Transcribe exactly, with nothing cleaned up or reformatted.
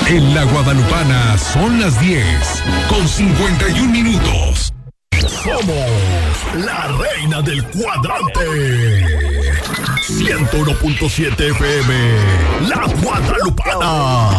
En la Guadalupana son las diez con cincuenta y un minutos. Somos la reina del cuadrante. ciento uno punto siete F M, La Guadalupana.